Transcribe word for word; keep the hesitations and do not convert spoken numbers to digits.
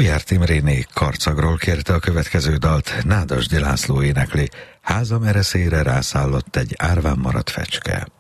Gulyárt Imréné Karcagról kérte a következő dalt, Nádasdy László énekli, házam ereszére rászállott egy árván maradt fecske.